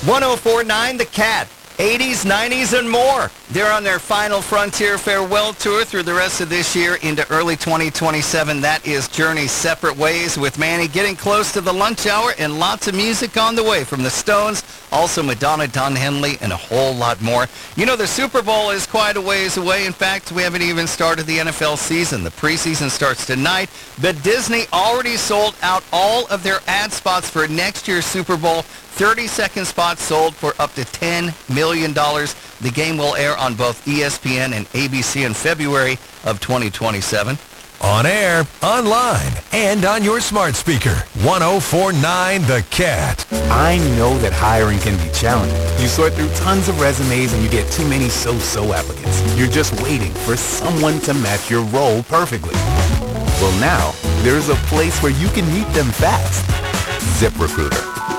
1049 The Cat. 80s, 90s, and more. They're on their final Frontier Farewell Tour through the rest of this year into early 2027. That is Journey's Separate Ways with Manny getting close to the lunch hour and lots of music on the way from the Stones, also Madonna, Don Henley, and a whole lot more. You know, the Super Bowl is quite a ways away. In fact, we haven't even started the NFL season. The preseason starts tonight, but Disney already sold out all of their ad spots for next year's Super Bowl. 30-second spots sold for up to $10 million. The game will air on both ESPN and ABC in February of 2027. On air, online, and on your smart speaker. 1049 The Cat. I know that hiring can be challenging. You sort through tons of resumes and you get too many so-so applicants. You're just waiting for someone to match your role perfectly. Well, now, there's a place where you can meet them fast. ZipRecruiter.